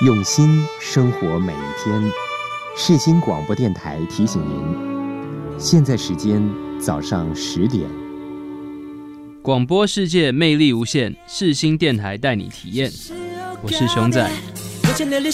用心生活每一天。世新广播电台提醒您，现在时间早上10点。 广播世界魅力无限，世新电台带你体验。我是熊仔。